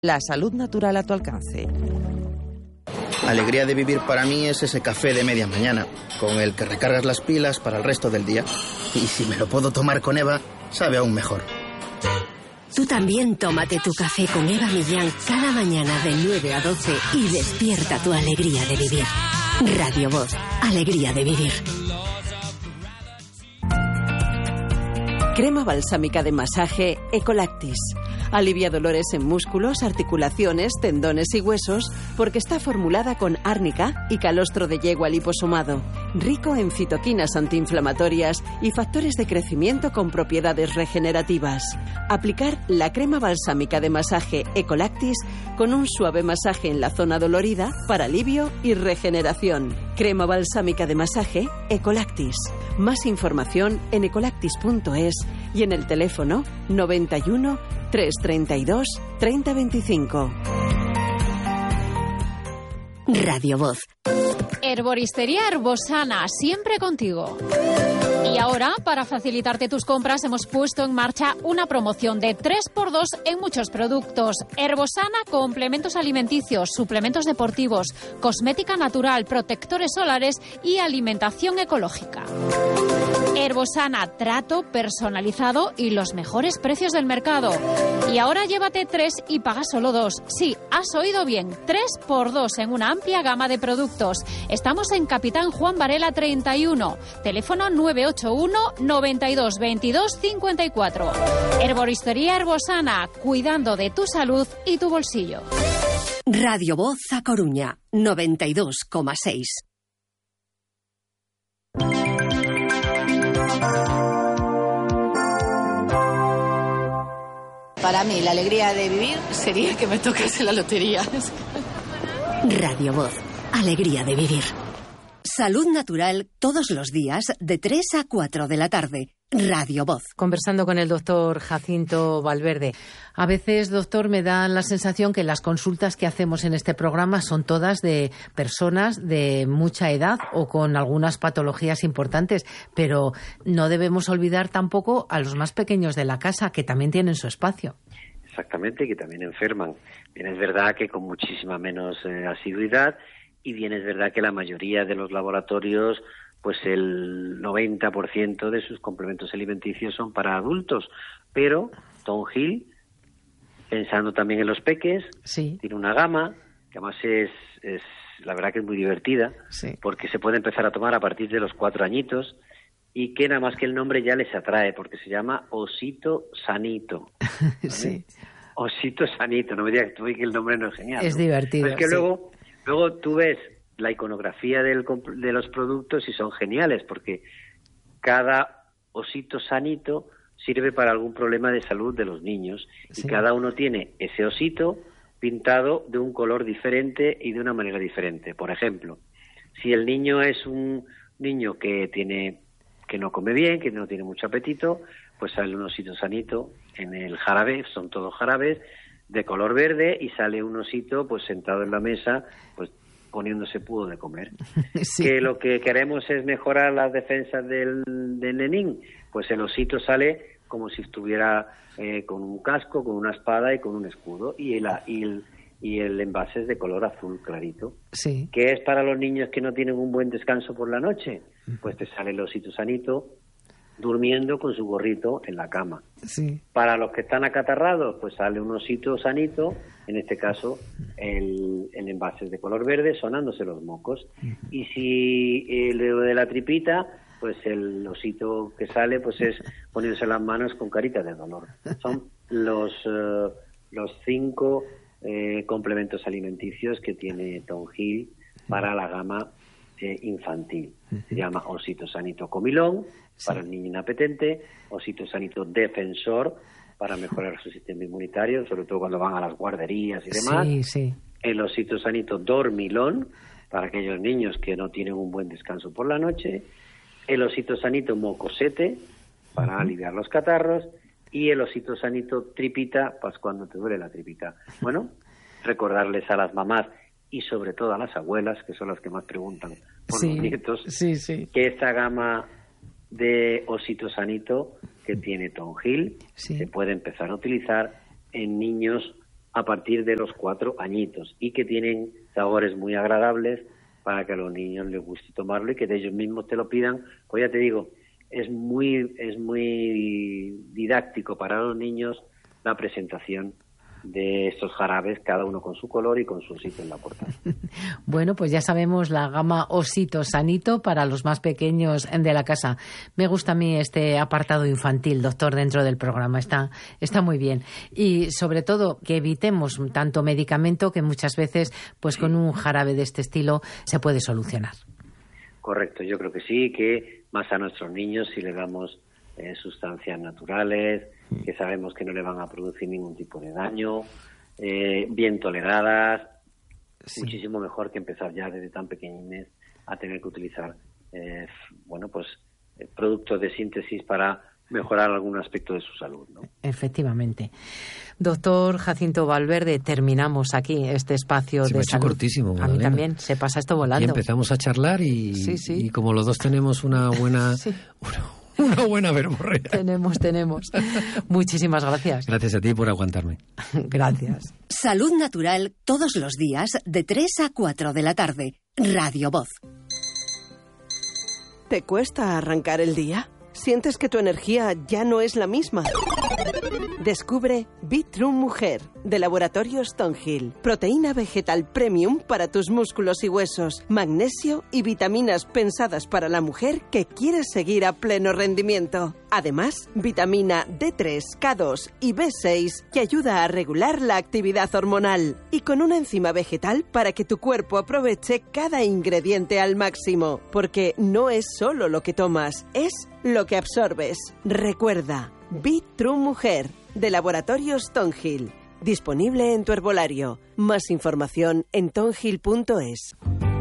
La salud natural a tu alcance. Alegría de vivir para mí es ese café de media mañana, con el que recargas las pilas para el resto del día. Y si me lo puedo tomar con Eva, sabe aún mejor. Tú también tómate tu café con Eva Millán cada mañana de 9 a 12 y despierta tu alegría de vivir. Radio Voz, alegría de vivir. Crema balsámica de masaje Ecolactis. Alivia dolores en músculos, articulaciones, tendones y huesos porque está formulada con árnica y calostro de yegua liposomado, rico en citoquinas antiinflamatorias y factores de crecimiento con propiedades regenerativas. Aplicar la crema balsámica de masaje Ecolactis con un suave masaje en la zona dolorida para alivio y regeneración. Crema balsámica de masaje Ecolactis. Más información en ecolactis.es y en el teléfono 91 332 3025. Radio Voz. Herboristería Herbosana, siempre contigo. Y ahora, para facilitarte tus compras, hemos puesto en marcha una promoción de 3x2 en muchos productos. Herbosana, complementos alimenticios, suplementos deportivos, cosmética natural, protectores solares y alimentación ecológica. Herbosana, trato personalizado y los mejores precios del mercado. Y ahora llévate 3 y paga solo 2. Sí, has oído bien, 3x2 en una amplia gama de productos. Estamos en Capitán Juan Varela 31, teléfono 981 92 22 54. Herboristería Herbosana, cuidando de tu salud y tu bolsillo. Radio Voz A Coruña, 92,6. Para mí, la alegría de vivir sería que me tocase la lotería. Radio Voz, alegría de vivir. Salud natural todos los días de 3 a 4 de la tarde. Radio Voz. Conversando con el doctor Jacinto Valverde. A veces, doctor, me da la sensación que las consultas que hacemos en este programa son todas de personas de mucha edad o con algunas patologías importantes, pero no debemos olvidar tampoco a los más pequeños de la casa, que también tienen su espacio. Exactamente, que también enferman. Bien, es verdad que con muchísima menos asiduidad, y bien es verdad que la mayoría de los laboratorios, pues el 90% de sus complementos alimenticios son para adultos, pero Tom Hill, pensando también en los peques, sí, tiene una gama que además es la verdad que es muy divertida, sí, porque se puede empezar a tomar a partir de los 4 añitos y que nada más que el nombre ya les atrae, porque se llama Osito Sanito, ¿vale? Sí. Osito Sanito, no me digas tú que el nombre no es genial. Es ¿no? divertido. Pero es que sí. luego tú ves la iconografía de los productos y son geniales, porque cada osito sanito sirve para algún problema de salud de los niños, sí, y cada uno tiene ese osito pintado de un color diferente y de una manera diferente. Por ejemplo, si el niño es un niño que no come bien, que no tiene mucho apetito, pues sale un osito sanito en el jarabe, son todos jarabes de color verde, y sale un osito pues sentado en la mesa, pues poniéndose pudo de comer. Sí. Que lo que queremos es mejorar las defensas del nenín, pues el osito sale como si estuviera con un casco, con una espada y con un escudo, y el envase es de color azul clarito. Sí. ¿Qué es para los niños que no tienen un buen descanso por la noche? Pues te sale el osito sanito durmiendo con su gorrito en la cama. Sí. Para los que están acatarrados, pues sale un osito sanito, en este caso el envase es de color verde, sonándose los mocos. Y si lo de la tripita, pues el osito que sale pues es poniéndose las manos con carita de dolor. Son los 5 complementos alimenticios que tiene Tom Hill para la gama infantil. Se llama Osito Sanito Comilón, para el niño inapetente, Osito Sanito Defensor, para mejorar su sistema inmunitario, sobre todo cuando van a las guarderías y demás. Sí, sí. El Osito Sanito Dormilón, para aquellos niños que no tienen un buen descanso por la noche. El Osito Sanito Mocosete, para aliviar los catarros. Y el Osito Sanito Tripita, pues cuando te duele la tripita. Bueno, recordarles a las mamás y sobre todo a las abuelas, que son las que más preguntan por los nietos, que esta gama de Osito Sanito que tiene Tom Hill se puede empezar a utilizar en niños a partir de los 4 añitos y que tienen sabores muy agradables para que a los niños les guste tomarlo y que de ellos mismos te lo pidan. Pues ya te digo, es muy didáctico para los niños la presentación de estos jarabes, cada uno con su color y con su osito en la portada. Bueno, pues ya sabemos la gama osito sanito para los más pequeños de la casa. Me gusta a mí este apartado infantil, doctor, dentro del programa. Está muy bien. Y sobre todo que evitemos tanto medicamento, que muchas veces pues con un jarabe de este estilo se puede solucionar. Correcto, yo creo que sí, que más a nuestros niños si le damos sustancias naturales, que sabemos que no le van a producir ningún tipo de daño, bien toleradas, muchísimo mejor que empezar ya desde tan pequeñines a tener que utilizar productos de síntesis para mejorar algún aspecto de su salud, ¿no? Efectivamente. Doctor Jacinto Valverde, terminamos aquí este espacio de salud. Cortísimo, a mí también, se pasa esto volando. Y empezamos a charlar y como los dos tenemos una buena... Sí. Una buena verborrea. Tenemos. Muchísimas gracias. Gracias a ti por aguantarme. Gracias. Salud Natural todos los días de 3 a 4 de la tarde. Radio Voz. ¿Te cuesta arrancar el día? ¿Sientes que tu energía ya no es la misma? Descubre Bitrue Mujer, de Laboratorios Stonehill. Proteína vegetal premium para tus músculos y huesos, magnesio y vitaminas pensadas para la mujer que quiere seguir a pleno rendimiento. Además, vitamina D3, K2 y B6 que ayuda a regular la actividad hormonal. Y con una enzima vegetal para que tu cuerpo aproveche cada ingrediente al máximo. Porque no es solo lo que tomas, es lo que absorbes. Recuerda, Bitrue Mujer, de Laboratorios Stonehill. Disponible en tu herbolario. Más información en tonhill.es.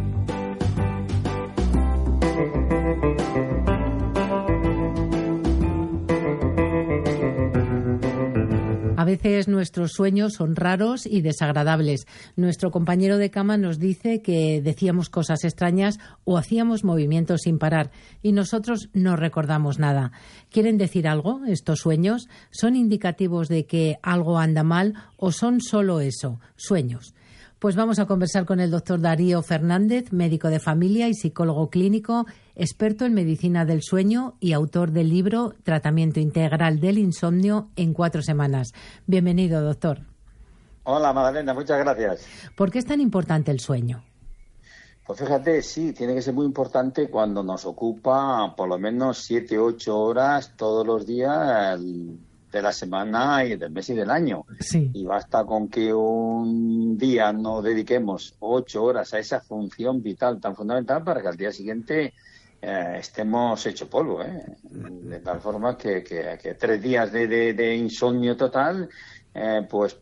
A veces nuestros sueños son raros y desagradables. Nuestro compañero de cama nos dice que decíamos cosas extrañas o hacíamos movimientos sin parar y nosotros no recordamos nada. ¿Quieren decir algo estos sueños? ¿Son indicativos de que algo anda mal o son solo eso, sueños? Pues vamos a conversar con el doctor Darío Fernández, médico de familia y psicólogo clínico, experto en medicina del sueño y autor del libro Tratamiento Integral del Insomnio en 4 semanas. Bienvenido, doctor. Hola, Magdalena, muchas gracias. ¿Por qué es tan importante el sueño? Pues fíjate, sí, tiene que ser muy importante cuando nos ocupa por lo menos 7-8 horas todos los días de la semana y del mes y del año. Sí. Y basta con que un día nos dediquemos 8 horas a esa función vital tan fundamental para que al día siguiente estemos hecho polvo, de tal forma que 3 días de insomnio total pues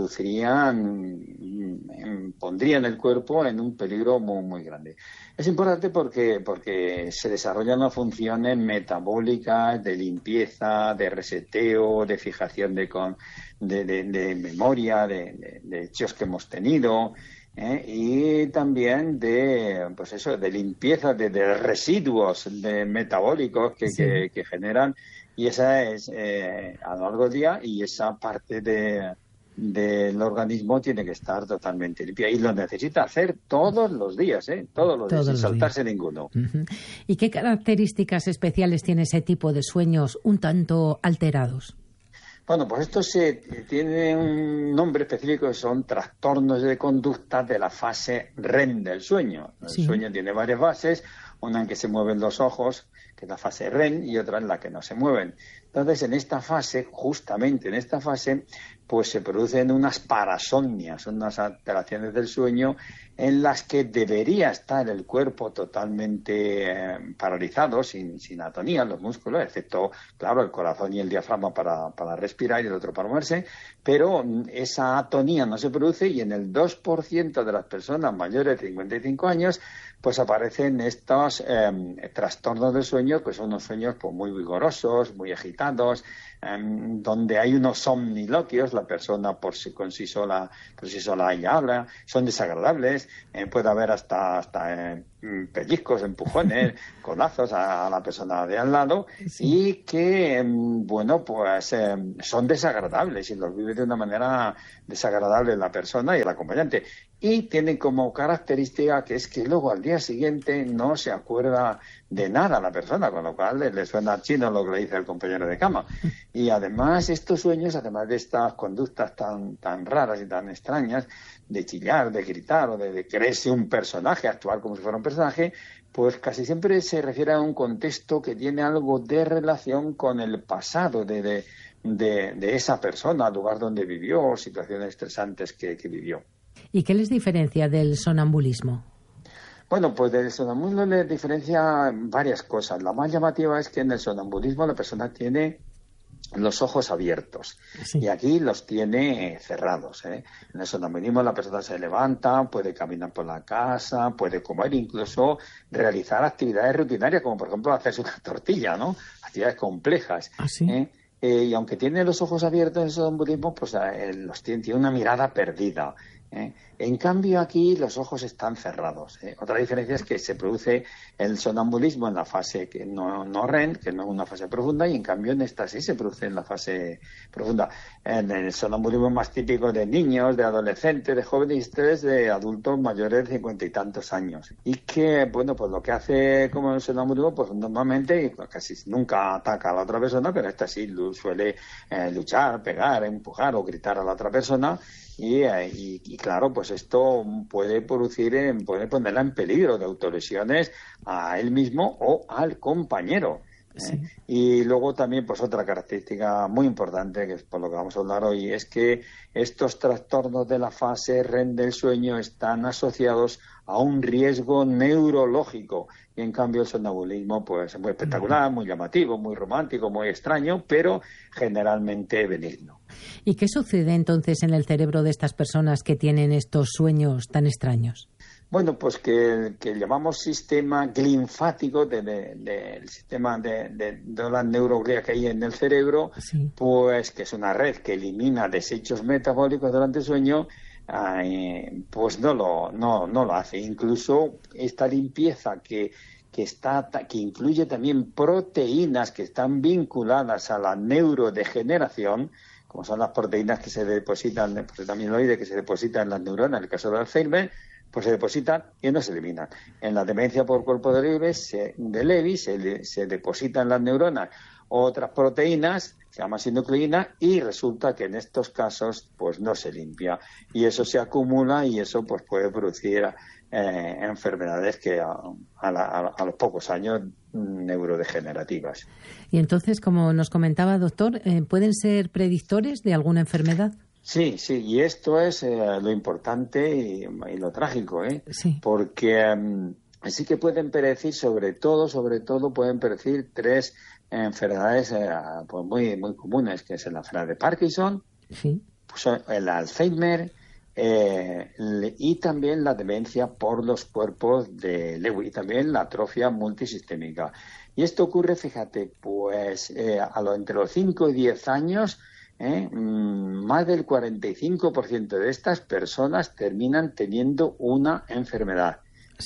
pondrían el cuerpo en un peligro muy, muy grande. Es importante porque se desarrollan las funciones metabólicas, de limpieza, de reseteo, de fijación de memoria, de hechos que hemos tenido, y también de limpieza de residuos metabólicos que generan, y esa es a lo largo del día, y esa parte del organismo tiene que estar totalmente limpia y lo necesita hacer todos los días, todos los días, sin saltarse ninguno. Uh-huh. ¿Y qué características especiales tiene ese tipo de sueños un tanto alterados? Bueno, pues esto tiene un nombre específico, que son trastornos de conducta de la fase REM del sueño. El sueño tiene varias fases, una en que se mueven los ojos, que es la fase REM, y otra en la que no se mueven. Entonces, justamente en esta fase, pues se producen unas parasomnias, unas alteraciones del sueño en las que debería estar el cuerpo totalmente paralizado, sin atonía, los músculos, excepto, claro, el corazón y el diafragma para respirar y el otro para moverse, pero esa atonía no se produce, y en el 2% de las personas mayores de 55 años pues aparecen estos trastornos del sueño, que son unos sueños pues muy vigorosos, muy agitados, donde hay unos somniloquios, la persona por sí sola ella habla, son desagradables, puede haber hasta pellizcos, empujones, codazos a la persona de al lado, y que, pues son desagradables y los vive de una manera desagradable la persona y el acompañante. Y tiene como característica que es que luego al día siguiente no se acuerda de nada a la persona, con lo cual le suena chino lo que le dice el compañero de cama. Y además estos sueños, además de estas conductas tan raras y tan extrañas, de chillar, de gritar o de creerse un personaje, actuar como si fuera un personaje, pues casi siempre se refiere a un contexto que tiene algo de relación con el pasado de esa persona, el lugar donde vivió, situaciones estresantes que vivió. ¿Y qué les diferencia del sonambulismo? Bueno, pues del sonambulismo les diferencia varias cosas. La más llamativa es que en el sonambulismo la persona tiene los ojos abiertos, y aquí los tiene cerrados. En el sonambulismo la persona se levanta, puede caminar por la casa, puede comer, incluso realizar actividades rutinarias, como por ejemplo hacerse una tortilla, ¿no? Actividades complejas. Y aunque tiene los ojos abiertos en el sonambulismo, pues los tiene una mirada perdida. En cambio aquí los ojos están cerrados. Otra diferencia es que se produce el sonambulismo en la fase que no REM, que no es una fase profunda, y en cambio en esta sí se produce en la fase profunda. En el sonambulismo más típico de niños, de adolescentes, de jóvenes y de adultos mayores de 50 y tantos años. Y que, bueno, pues lo que hace como el sonambulismo, pues normalmente casi nunca ataca a la otra persona, pero esta sí suele luchar, pegar, empujar o gritar a la otra persona. Y claro, pues esto puede puede ponerla en peligro de autolesiones a él mismo o al compañero. Y luego también, pues otra característica muy importante, que es por lo que vamos a hablar hoy, es que estos trastornos de la fase REM del sueño están asociados a un riesgo neurológico, y en cambio el sonambulismo pues es muy espectacular, muy llamativo, muy romántico, muy extraño, pero generalmente benigno. ¿Y qué sucede entonces en el cerebro de estas personas que tienen estos sueños tan extraños? Bueno, pues que llamamos sistema linfático del sistema de la neuroglía que hay en el cerebro, pues que es una red que elimina desechos metabólicos durante el sueño, pues no lo hace. Incluso esta limpieza que incluye también proteínas que están vinculadas a la neurodegeneración, como son las proteínas que se depositan, pues amiloide, que se depositan en las neuronas, en el caso del Alzheimer, pues se depositan y no se eliminan. En la demencia por cuerpo de Lewy se depositan en las neuronas otras proteínas, se llama sinucleína, y resulta que en estos casos pues no se limpia, y eso se acumula, y eso pues puede producir enfermedades que a los pocos años neurodegenerativas. Y entonces, como nos comentaba, doctor, ¿pueden ser predictores de alguna enfermedad? Sí, y esto es lo importante y lo trágico, porque sí que pueden predecir, sobre todo pueden predecir tres enfermedades pues muy comunes, que es la enfermedad de Parkinson, pues el Alzheimer y también la demencia por los cuerpos de Lewy, y también la atrofia multisistémica. Y esto ocurre, fíjate, pues entre los 5 y 10 años, más del 45% de estas personas terminan teniendo una enfermedad.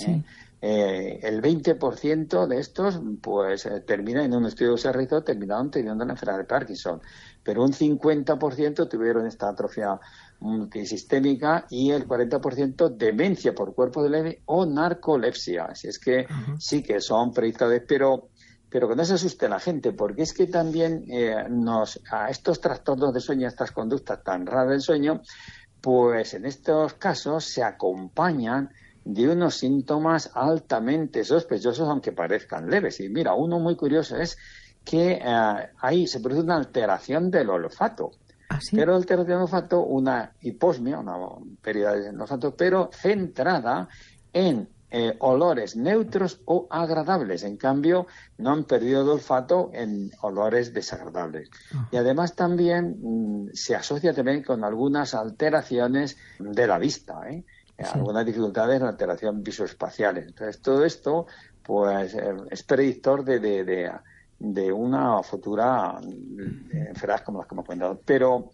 El 20% de estos pues termina, en un estudio que se realizó, terminaron teniendo la enfermedad de Parkinson, pero un 50% tuvieron esta atrofia multisistémica y el 40% demencia por cuerpo de Lewy o narcolepsia. Así es que sí que son predictores, pero que no se asuste la gente, porque es que también a estos trastornos de sueño, a estas conductas tan raras del sueño, pues en estos casos se acompañan de unos síntomas altamente sospechosos, aunque parezcan leves. Y mira, uno muy curioso es que ahí se produce una alteración del olfato. Pero alteración del olfato, una hiposmia, una pérdida del olfato, pero centrada en olores neutros o agradables. En cambio, no han perdido el olfato en olores desagradables. Y además también se asocia también con algunas alteraciones de la vista, algunas dificultades en la alteración visoespacial. Entonces, todo esto pues es predictor de de una futura enfermedad como las que hemos comentado. Pero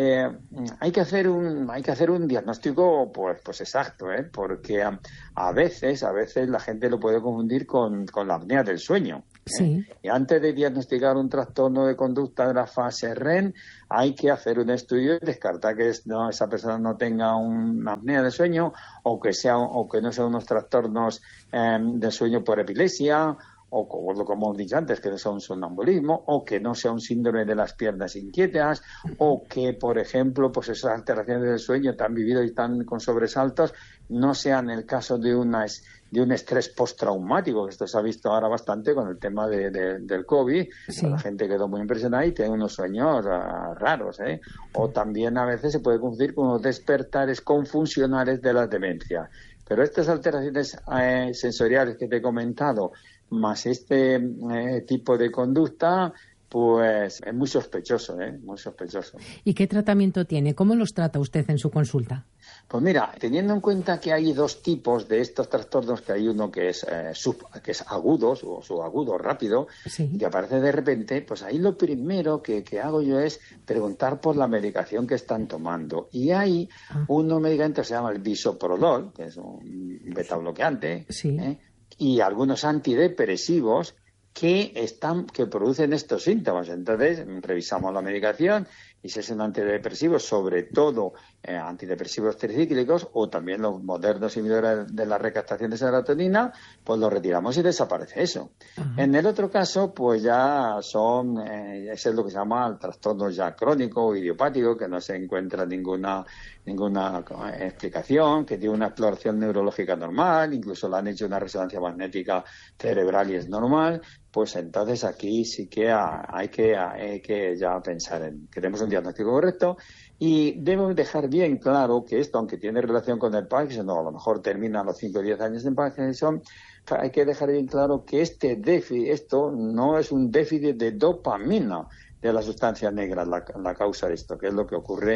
hay que hacer un diagnóstico pues exacto, porque a veces la gente lo puede confundir con la apnea del sueño. Sí. Y antes de diagnosticar un trastorno de conducta de la fase REM, hay que hacer un estudio y descartar que esa persona no tenga una apnea del sueño o que no sean unos trastornos del sueño por epilepsia, o como hemos dicho antes, que no sea un somnambulismo, o que no sea un síndrome de las piernas inquietas, o que, por ejemplo, pues esas alteraciones del sueño tan vivido y tan con sobresaltos no sean el caso de un estrés postraumático, que esto se ha visto ahora bastante con el tema del COVID. Sí. La gente quedó muy impresionada y tiene unos sueños raros, O también a veces se puede confundir con unos despertares confusionales de la demencia. Pero estas alteraciones sensoriales que te he comentado, más este tipo de conducta, pues es muy sospechoso, muy sospechoso. ¿Y qué tratamiento tiene? ¿Cómo los trata usted en su consulta? Pues mira, teniendo en cuenta que hay dos tipos de estos trastornos, que hay uno que es agudos o subagudo rápido, sí, que aparece de repente, pues ahí lo primero que hago yo es preguntar por la medicación que están tomando. Y hay unos medicamentos que se llama el bisoprolol, que es un betabloqueante, sí, y algunos antidepresivos que producen estos síntomas. Entonces, revisamos la medicación y si es un antidepresivo, sobre todo antidepresivos tricíclicos o también los modernos inhibidores de la recaptación de serotonina, pues lo retiramos y desaparece eso. Uh-huh. En el otro caso, pues ya es lo que se llama el trastorno ya crónico o idiopático, que no se encuentra ninguna explicación, que tiene una exploración neurológica normal, incluso le han hecho una resonancia magnética cerebral y es normal. Pues entonces aquí sí que hay que ya pensar en que tenemos un diagnóstico correcto y debemos dejar bien claro que esto, aunque tiene relación con el Parkinson, o a lo mejor termina a los 5 o 10 años en Parkinson, hay que dejar bien claro que esto no es un déficit de dopamina de la sustancia negra la causa de esto, que es lo que ocurre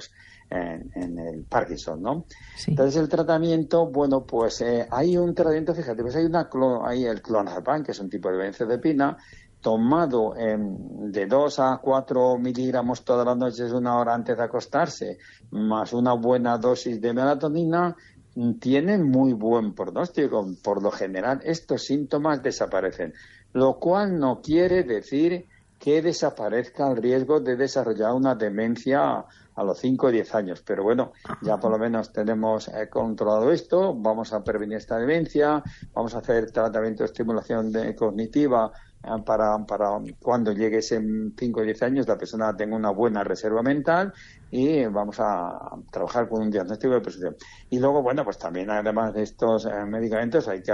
en el Parkinson, ¿no? Sí. Entonces el tratamiento, bueno, pues hay un tratamiento, fíjate, pues hay el clonazepam, que es un tipo de benzodiazepina, tomado de 2 a 4 miligramos todas las noches, 1 hora antes de acostarse, más una buena dosis de melatonina, tiene muy buen pronóstico. Por lo general, estos síntomas desaparecen, lo cual no quiere decir que desaparezca el riesgo de desarrollar una demencia a los 5 o 10 años. Pero bueno, ya por lo menos tenemos controlado esto, vamos a prevenir esta demencia, vamos a hacer tratamiento de estimulación cognitiva para cuando llegue ese 5 o 10 años la persona tenga una buena reserva mental y vamos a trabajar con un diagnóstico de depresión. Y luego, bueno, pues también además de estos medicamentos hay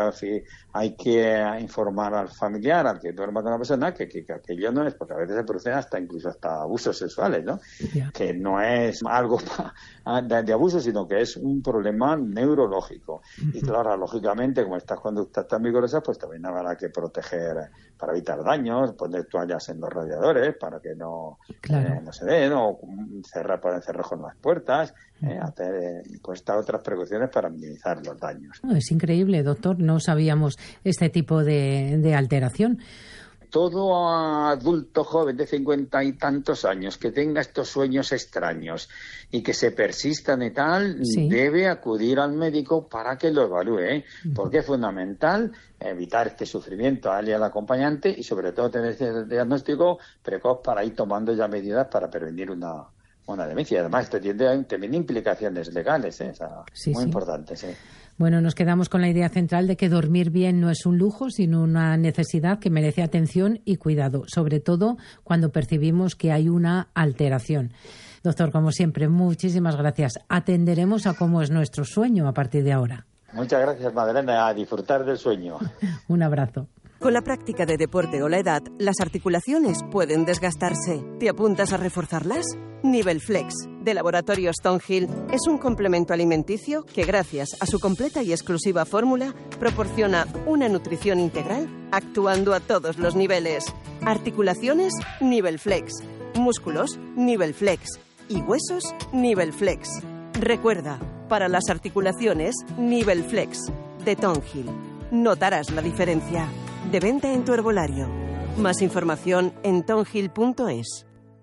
que informar al familiar, al que duerma con la persona, que aquello no es, porque a veces se producen incluso hasta abusos sexuales, ¿no? Yeah. Que no es algo de abuso, sino que es un problema neurológico. Uh-huh. Y claro, lógicamente, como estas conductas tan vigorosas, pues también habrá que proteger para evitar daños, poner toallas en los radiadores para que no se den, o poner cerrojos en las puertas, hacer pues estas otras precauciones para minimizar los daños. Es increíble, doctor, no sabíamos este tipo de alteración. Todo adulto joven de 50 y tantos años que tenga estos sueños extraños y que se persistan y tal, sí, debe acudir al médico para que lo evalúe, porque es fundamental evitar este sufrimiento a él y al acompañante y sobre todo tener ese diagnóstico precoz para ir tomando ya medidas para prevenir una demencia. Además, esto tiene también implicaciones legales, muy importantes. Bueno, nos quedamos con la idea central de que dormir bien no es un lujo, sino una necesidad que merece atención y cuidado, sobre todo cuando percibimos que hay una alteración. Doctor, como siempre, muchísimas gracias. Atenderemos a cómo es nuestro sueño a partir de ahora. Muchas gracias, Madalena. A disfrutar del sueño. Un abrazo. Con la práctica de deporte o la edad, las articulaciones pueden desgastarse. ¿Te apuntas a reforzarlas? Nivel Flex, de Laboratorios Stonehill, es un complemento alimenticio que, gracias a su completa y exclusiva fórmula, proporciona una nutrición integral actuando a todos los niveles. Articulaciones, Nivel Flex. Músculos, Nivel Flex. Y huesos, Nivel Flex. Recuerda, para las articulaciones, Nivel Flex, de Stonehill. Notarás la diferencia. De venta en tu herbolario. Más información en tonhill.es.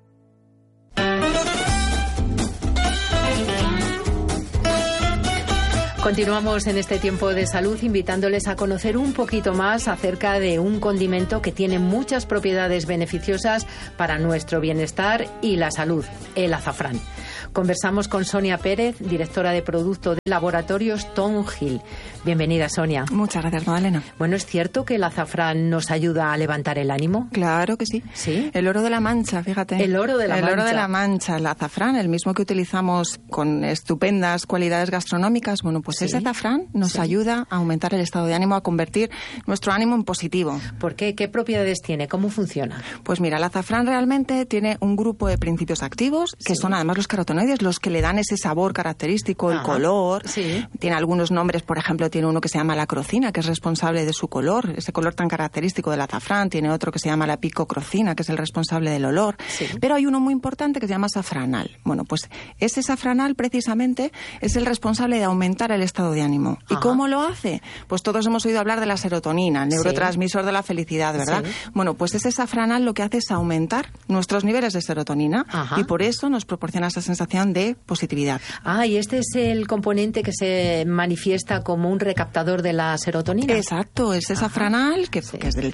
Continuamos en este tiempo de salud invitándoles a conocer un poquito más acerca de un condimento que tiene muchas propiedades beneficiosas para nuestro bienestar y la salud, el azafrán. Conversamos con Sonia Pérez, directora de producto de Laboratorios Thornhill. Bienvenida, Sonia. Muchas gracias, Magdalena. Bueno, ¿es cierto que el azafrán nos ayuda a levantar el ánimo? Claro que sí. ¿Sí? El oro de la Mancha, fíjate. El oro de la Mancha. El oro de la Mancha, el azafrán, el mismo que utilizamos con estupendas cualidades gastronómicas. Bueno, pues ese azafrán nos ayuda a aumentar el estado de ánimo, a convertir nuestro ánimo en positivo. ¿Por qué? ¿Qué propiedades tiene? ¿Cómo funciona? Pues mira, el azafrán realmente tiene un grupo de principios activos que son además los carotenoides, los que le dan ese sabor característico, el color. Sí. Tiene algunos nombres, por ejemplo, tiene uno que se llama la crocina, que es responsable de su color, ese color tan característico del azafrán. Tiene otro que se llama la picocrocina, que es el responsable del olor. Sí. Pero hay uno muy importante que se llama safranal. Bueno, pues ese safranal precisamente es el responsable de aumentar el estado de ánimo. ¿Y cómo lo hace? Pues todos hemos oído hablar de la serotonina, el neurotransmisor de la felicidad, ¿verdad? Sí. Bueno, pues ese safranal lo que hace es aumentar nuestros niveles de serotonina y por eso nos proporciona esa sensación de positividad. Y este es el componente que se manifiesta como un recaptador de la serotonina. Exacto, ese safranal, que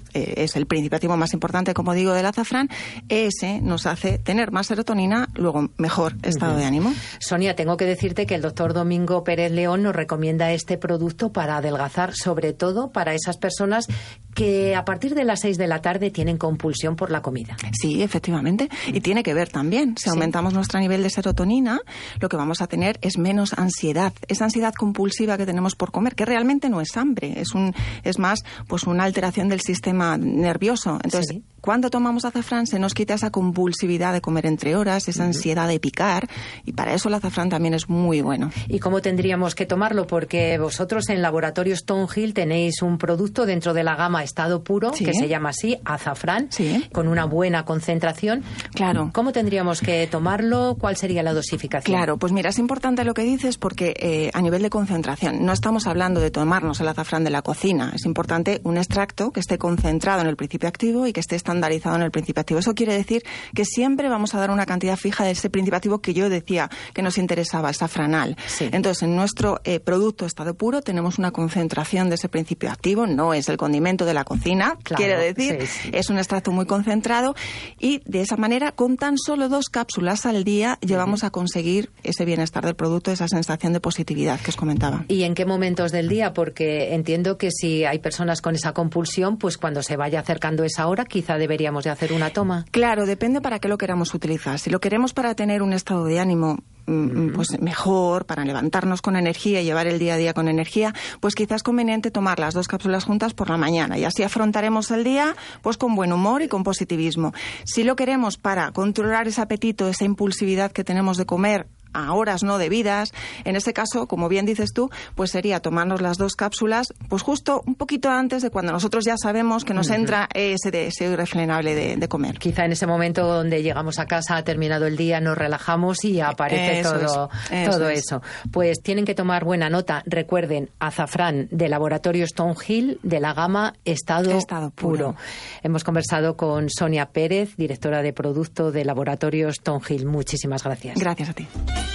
es el principio activo más importante, como digo, del azafrán, ese nos hace tener más serotonina, luego mejor estado de ánimo. Sonia, tengo que decirte que el doctor Domingo Pérez León nos recomienda este producto para adelgazar, sobre todo para esas personas que a partir de las 6 de la tarde tienen compulsión por la comida. Sí, efectivamente, y tiene que ver también. Si aumentamos nuestro nivel de serotonina, lo que vamos a tener es menos ansiedad, esa ansiedad compulsiva que tenemos por comer, que realmente no es hambre, es más pues una alteración del sistema nervioso. Entonces, cuando tomamos azafrán se nos quita esa compulsividad de comer entre horas, esa ansiedad de picar, y para eso el azafrán también es muy bueno. ¿Y cómo tendríamos que tomarlo? Porque vosotros en Laboratorios Thornhill tenéis un producto dentro de la gama estado puro, que se llama así, azafrán, con una buena concentración. Claro. ¿Cómo tendríamos que tomarlo? ¿Cuál sería la dosificación? Claro, pues mira, es importante lo que dices porque a nivel de concentración, no estamos hablando de tomarnos el azafrán de la cocina, es importante un extracto que esté concentrado en el principio activo y que esté estandarizado en el principio activo. Eso quiere decir que siempre vamos a dar una cantidad fija de ese principio activo que yo decía que nos interesaba, el safranal. Sí. Entonces, en nuestro producto estado puro tenemos una concentración de ese principio activo, no es el condimento de la cocina, quiero decir, es un extracto muy concentrado y de esa manera, con tan solo 2 cápsulas al día, llevamos a conseguir ese bienestar del producto, esa sensación de positividad que os comentaba. ¿Y en qué momentos del día? Porque entiendo que si hay personas con esa compulsión, pues cuando se vaya acercando esa hora, quizá deberíamos de hacer una toma. Claro, depende para qué lo queramos utilizar. Si lo queremos para tener un estado de ánimo pues mejor, para levantarnos con energía y llevar el día a día con energía, pues quizás es conveniente tomar las 2 cápsulas juntas por la mañana y así afrontaremos el día pues con buen humor y con positivismo. Si lo queremos para controlar ese apetito, esa impulsividad que tenemos de comer a horas no debidas, en ese caso, como bien dices tú, pues sería tomarnos las 2 cápsulas pues justo un poquito antes de cuando nosotros ya sabemos que nos entra ese deseo irrefrenable de comer. Quizá en ese momento donde llegamos a casa, ha terminado el día, nos relajamos y aparece todo eso. Pues tienen que tomar buena nota. Recuerden, azafrán de Laboratorios Thornhill de la gama estado puro. Hemos conversado con Sonia Pérez, directora de producto de Laboratorios Thornhill. Muchísimas gracias. Gracias a ti.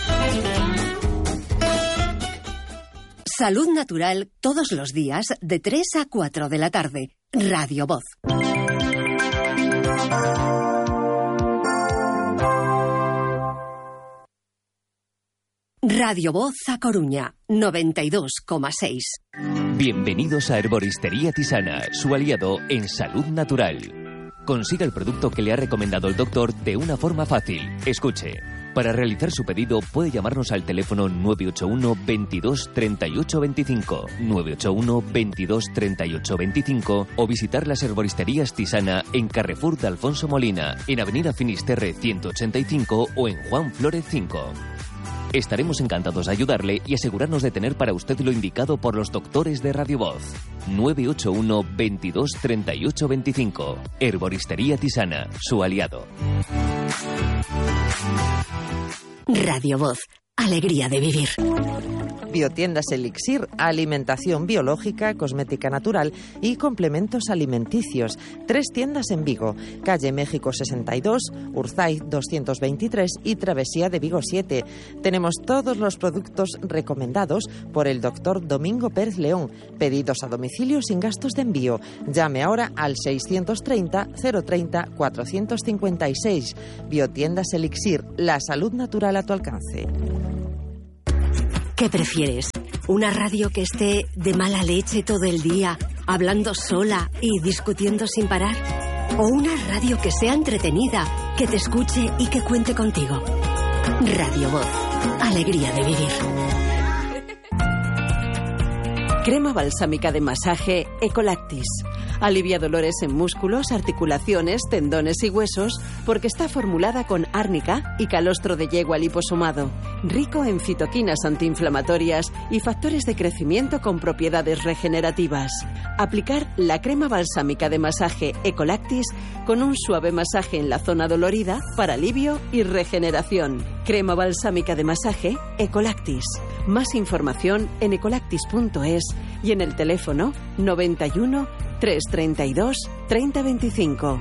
Salud Natural todos los días de 3 a 4 de la tarde. Radio Voz. Radio Voz a Coruña, 92,6. Bienvenidos a Herboristería Tisana, su aliado en salud natural. Consiga el producto que le ha recomendado el doctor de una forma fácil. Escuche. Para realizar su pedido puede llamarnos al teléfono 981 22 38 25, 981 22 38 25 o visitar las herboristerías Tisana en Carrefour de Alfonso Molina, en Avenida Finisterre 185 o en Juan Flórez 5. Estaremos encantados de ayudarle y asegurarnos de tener para usted lo indicado por los doctores de Radio Voz. 981 22 38 25. Herboristería Tisana, su aliado. Radio Voz, alegría de vivir. Biotiendas Elixir, alimentación biológica, cosmética natural y complementos alimenticios. 3 tiendas en Vigo, calle México 62, Urzaiz 223 y Travesía de Vigo 7. Tenemos todos los productos recomendados por el doctor Domingo Pérez León. Pedidos a domicilio sin gastos de envío. Llame ahora al 630 030 456. Biotiendas Elixir, la salud natural a tu alcance. ¿Qué prefieres? ¿Una radio que esté de mala leche todo el día, hablando sola y discutiendo sin parar? ¿O una radio que sea entretenida, que te escuche y que cuente contigo? Radio Voz. Alegría de vivir. Crema balsámica de masaje Ecolactis. Alivia dolores en músculos, articulaciones, tendones y huesos porque está formulada con árnica y calostro de yegua liposomado, rico en citoquinas antiinflamatorias y factores de crecimiento con propiedades regenerativas. Aplicar la crema balsámica de masaje Ecolactis con un suave masaje en la zona dolorida para alivio y regeneración. Crema balsámica de masaje Ecolactis. Más información en ecolactis.es y en el teléfono 91 332 3025.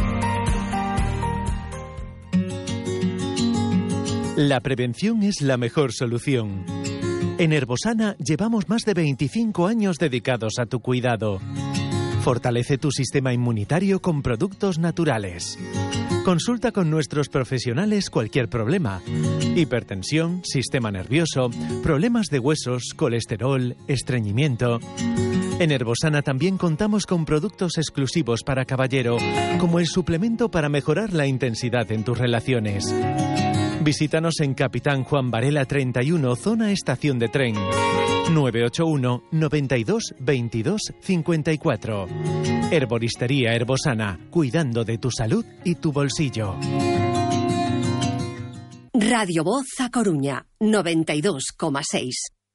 La prevención es la mejor solución. En Herbosana llevamos más de 25 años dedicados a tu cuidado. Fortalece tu sistema inmunitario con productos naturales. Consulta con nuestros profesionales cualquier problema. Hipertensión, sistema nervioso, problemas de huesos, colesterol, estreñimiento. En Herbosana también contamos con productos exclusivos para caballero, como el suplemento para mejorar la intensidad en tus relaciones. Visítanos en Capitán Juan Varela 31, zona estación de tren. 981 92 22 54. Herboristería Herbosana, cuidando de tu salud y tu bolsillo. Radio Voz a Coruña, 92,6.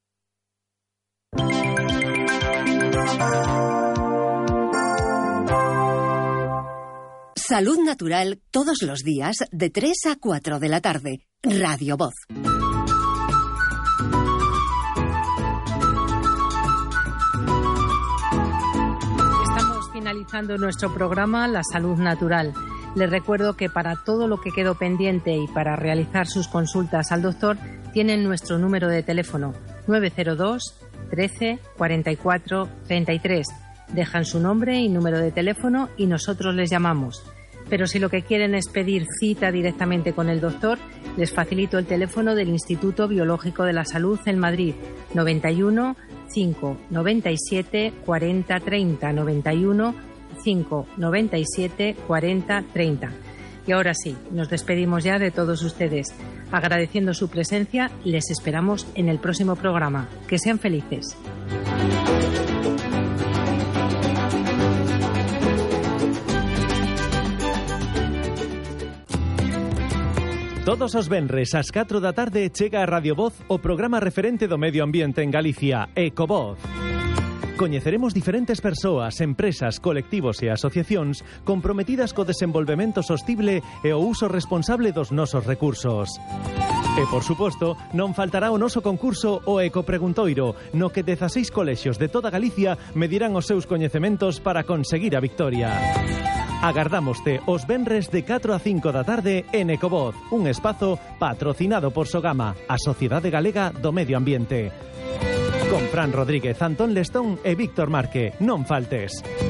Salud natural todos los días de 3 a 4 de la tarde. Radio Voz. Estamos finalizando nuestro programa La Salud Natural. Les recuerdo que para todo lo que quedó pendiente y para realizar sus consultas al doctor tienen nuestro número de teléfono 902 13 44 33. Dejan su nombre y número de teléfono y nosotros les llamamos. Pero si lo que quieren es pedir cita directamente con el doctor, les facilito el teléfono del Instituto Biológico de la Salud en Madrid, 91 5 97 40 30, 91 5 97 40 30. Y ahora sí, nos despedimos ya de todos ustedes. Agradeciendo su presencia, les esperamos en el próximo programa. Que sean felices. Todos os venres ás 4 da tarde chega a Radio Voz o programa referente do medio ambiente en Galicia, Ecovoz. Coñeceremos diferentes persoas, empresas, colectivos e asociacións comprometidas co desenvolvemento sostible e o uso responsable dos nosos recursos. E, por suposto, non faltará o noso concurso o Ecopreguntoiro, no que 16 colexios de toda Galicia medirán os seus coñecementos para conseguir a victoria. Agardámoste os venres de 4 a 5 da tarde en Ecovoz, un espazo patrocinado por Sogama, a Sociedade Galega do Medio Ambiente. Con Fran Rodríguez, Antón Lestón e Víctor Marque. Non faltes.